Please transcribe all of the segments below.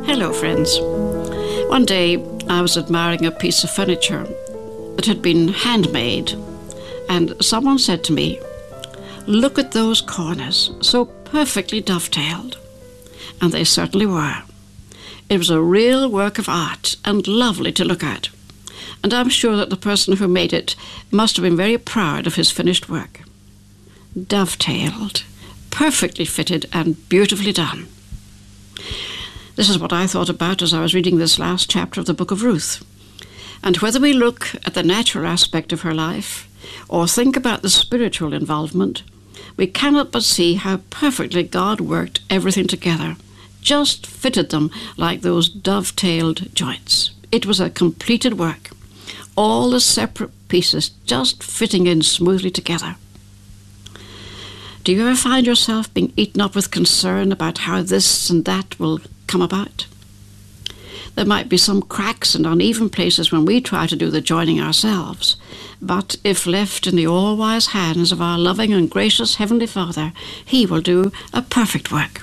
Hello, friends. One day I was admiring a piece of furniture that had been handmade, and someone said to me, "Look at those corners, so perfectly dovetailed." And they certainly were. It was a real work of art and lovely to look at, and I'm sure that the person who made it must have been very proud of his finished work. Dovetailed, perfectly fitted and beautifully done. This is what I thought about as I was reading this last chapter of the book of Ruth. And whether we look at the natural aspect of her life or think about the spiritual involvement, we cannot but see how perfectly God worked everything together, just fitted them like those dovetailed joints. It was a completed work, all the separate pieces just fitting in smoothly together. Do you ever find yourself being eaten up with concern about how this and that will come about? There might be some cracks and uneven places when we try to do the joining ourselves, but if left in the all-wise hands of our loving and gracious Heavenly Father, He will do a perfect work.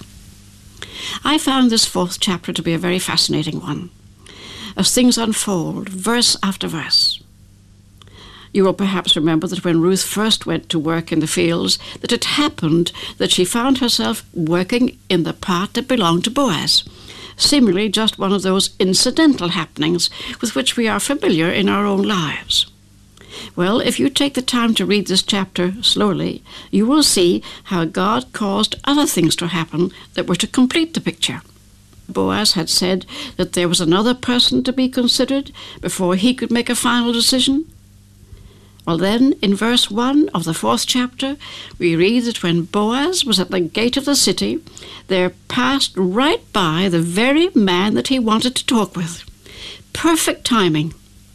I found this 4th chapter to be a very fascinating one, as things unfold, verse after verse. You will perhaps remember that when Ruth first went to work in the fields, that it happened that she found herself working in the part that belonged to Boaz, seemingly just one of those incidental happenings with which we are familiar in our own lives. Well, if you take the time to read this chapter slowly, you will see how God caused other things to happen that were to complete the picture. Boaz had said that there was another person to be considered before he could make a final decision. Well then, in verse 1 of the 4th chapter, we read that when Boaz was at the gate of the city, there passed right by the very man that he wanted to talk with. Perfect timing.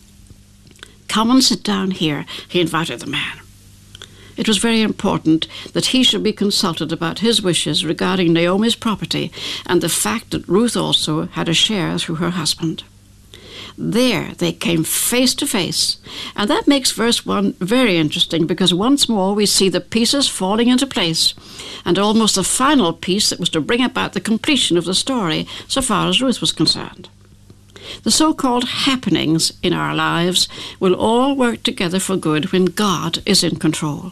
"Come and sit down here," he invited the man. It was very important that he should be consulted about his wishes regarding Naomi's property and the fact that Ruth also had a share through her husband. There they came face to face, and that makes verse 1 very interesting because once more we see the pieces falling into place, and almost the final piece that was to bring about the completion of the story so far as Ruth was concerned. The so-called happenings in our lives will all work together for good when God is in control.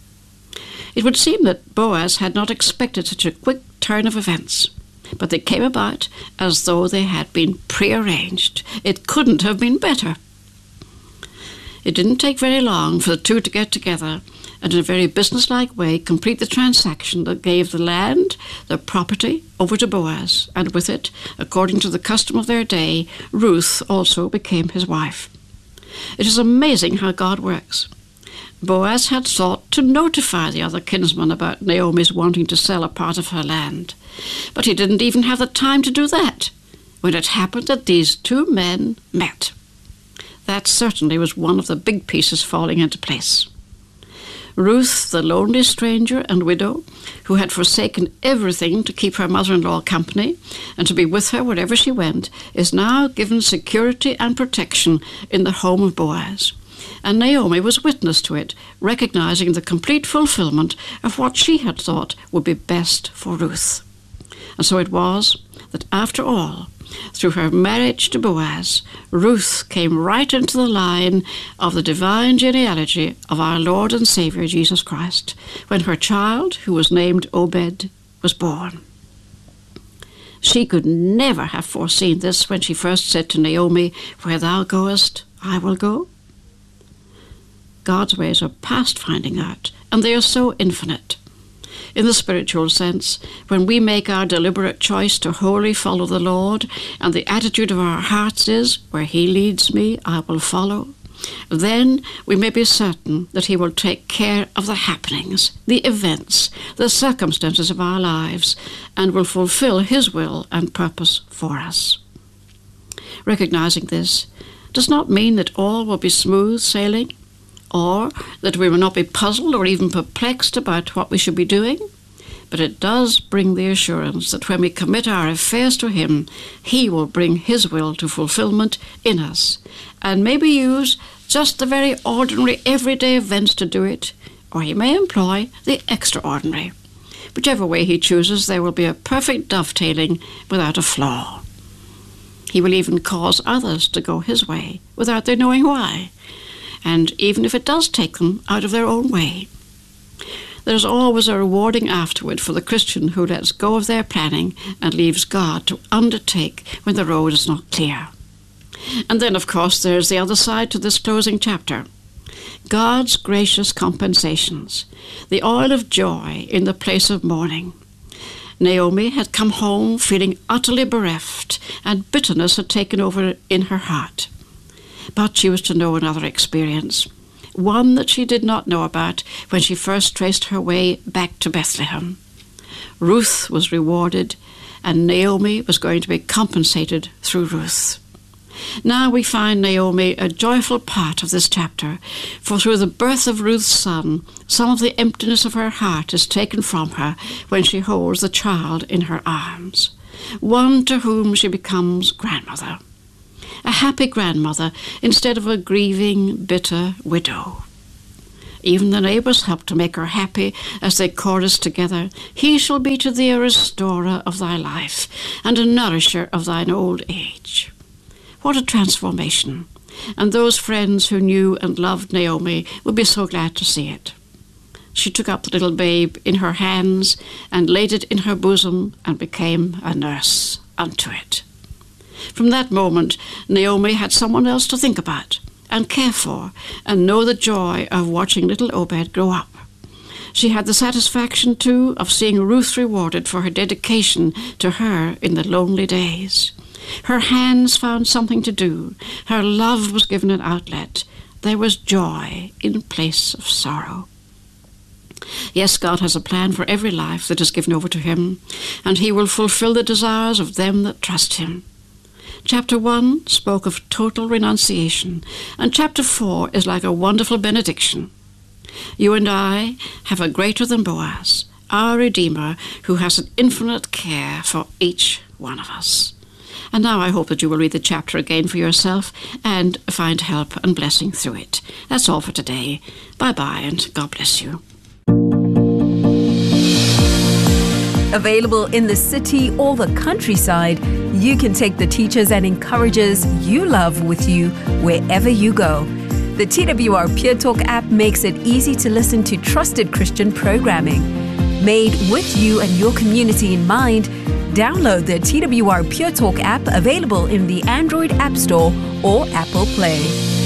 It would seem that Boaz had not expected such a quick turn of events, but they came about as though they had been prearranged. It couldn't have been better. It didn't take very long for the two to get together and in a very businesslike way complete the transaction that gave the land, the property, over to Boaz, and with it, according to the custom of their day, Ruth also became his wife. It is amazing how God works. Boaz had thought to notify the other kinsman about Naomi's wanting to sell a part of her land, but he didn't even have the time to do that when it happened that these two men met. That certainly was one of the big pieces falling into place. Ruth, the lonely stranger and widow, who had forsaken everything to keep her mother-in-law company and to be with her wherever she went, is now given security and protection in the home of Boaz. And Naomi was witness to it, recognizing the complete fulfillment of what she had thought would be best for Ruth. And so it was that after all, through her marriage to Boaz, Ruth came right into the line of the divine genealogy of our Lord and Savior Jesus Christ, when her child, who was named Obed, was born. She could never have foreseen this when she first said to Naomi, "Where thou goest, I will go." God's ways are past finding out, and they are so infinite. In the spiritual sense, when we make our deliberate choice to wholly follow the Lord, and the attitude of our hearts is, "Where He leads me, I will follow," then we may be certain that He will take care of the happenings, the events, the circumstances of our lives, and will fulfill His will and purpose for us. Recognizing this does not mean that all will be smooth sailing, or that we will not be puzzled or even perplexed about what we should be doing, but it does bring the assurance that when we commit our affairs to Him, He will bring His will to fulfillment in us, and maybe use just the very ordinary everyday events to do it, or He may employ the extraordinary. Whichever way He chooses, there will be a perfect dovetailing without a flaw. He will even cause others to go his way without their knowing why, and even if it does take them out of their own way. There's always a rewarding afterward for the Christian who lets go of their planning and leaves God to undertake when the road is not clear. And then, of course, there's the other side to this closing chapter. God's gracious compensations, the oil of joy in the place of mourning. Naomi had come home feeling utterly bereft, and bitterness had taken over in her heart. But she was to know another experience, one that she did not know about when she first traced her way back to Bethlehem. Ruth was rewarded, and Naomi was going to be compensated through Ruth. Now we find Naomi a joyful part of this chapter, for through the birth of Ruth's son, some of the emptiness of her heart is taken from her when she holds the child in her arms, one to whom she becomes grandmother. A happy grandmother instead of a grieving, bitter widow. Even the neighbours help to make her happy as they chorus together, "He shall be to thee a restorer of thy life, and a nourisher of thine old age." What a transformation! And those friends who knew and loved Naomi would be so glad to see it. She took up the little babe in her hands and laid it in her bosom and became a nurse unto it. From that moment, Naomi had someone else to think about and care for and know the joy of watching little Obed grow up. She had the satisfaction, too, of seeing Ruth rewarded for her dedication to her in the lonely days. Her hands found something to do. Her love was given an outlet. There was joy in place of sorrow. Yes, God has a plan for every life that is given over to him, and he will fulfill the desires of them that trust him. Chapter 1 spoke of total renunciation, and chapter 4 is like a wonderful benediction. You and I have a greater than Boaz, our Redeemer, who has an infinite care for each one of us. And now I hope that you will read the chapter again for yourself and find help and blessing through it. That's all for today. Bye-bye, and God bless you. Available in the city or the countryside, you can take the teachers and encouragers you love with you wherever you go. The TWR Pure Talk app makes it easy to listen to trusted Christian programming. Made with you and your community in mind, download the TWR Pure Talk app, available in the Android App Store or Apple Play.